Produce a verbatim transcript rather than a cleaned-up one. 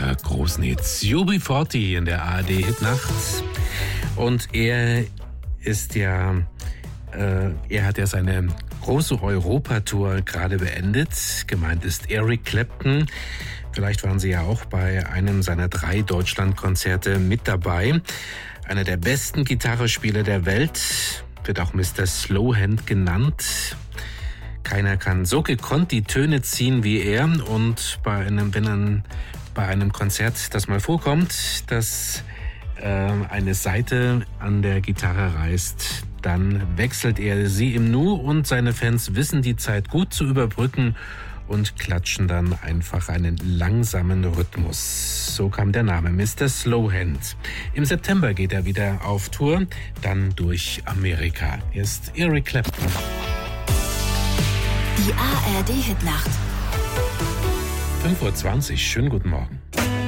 ihrer großen Hits. U B vierzig in der A R D-Hitnacht. Und er ist ja, äh, er hat ja seine große Europatour gerade beendet. Gemeint ist Eric Clapton. Vielleicht waren Sie ja auch bei einem seiner drei Deutschlandkonzerte mit dabei. Einer der besten Gitarrespieler der Welt, wird auch Mister Slowhand genannt. Keiner kann so gekonnt die Töne ziehen wie er. Und bei einem, wenn dann bei einem Konzert das mal vorkommt, dass äh, eine Saite an der Gitarre reißt, dann wechselt er sie im Nu und seine Fans wissen die Zeit gut zu überbrücken und klatschen dann einfach einen langsamen Rhythmus. So kam der Name Mister Slowhand. Im September geht er wieder auf Tour, dann durch Amerika. Hier ist Eric Clapton. Die A R D-Hitnacht. fünf Uhr zwanzig, schönen guten Morgen.